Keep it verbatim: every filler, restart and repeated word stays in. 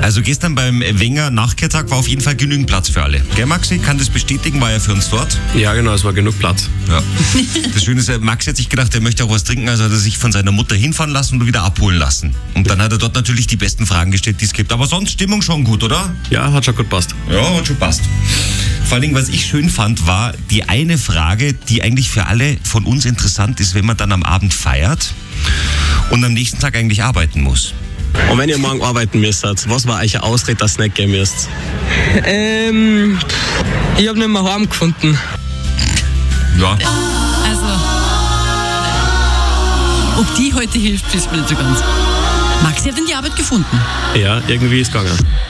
Also gestern beim Wenger Nachkehrtag war auf jeden Fall genügend Platz für alle. Gell, Maxi? Kann das bestätigen? War ja für uns dort. Ja, genau, es war genug Platz. Ja. Das Schöne ist, Maxi hat sich gedacht, er möchte auch was trinken, also hat er sich von seiner Mutter hinfahren lassen und wieder abholen lassen. Und dann hat er dort natürlich die besten Fragen gestellt, die es gibt. Aber sonst Stimmung schon gut, oder? Ja, hat schon gut passt. Ja, hat schon passt. Vor allem, was ich schön fand, war die eine Frage, die eigentlich für alle von uns interessant ist, wenn man dann am Abend feiert und am nächsten Tag eigentlich arbeiten muss. Und wenn ihr morgen arbeiten müsstet, was war euch eine Ausrede, dass ihr nicht gehen müsst? Ähm, ich habe nicht mehr heim gefunden. Ja. Also, ob die heute hilft, wissen wir nicht so ganz. Maxi hat denn die Arbeit gefunden? Ja, irgendwie ist es gegangen.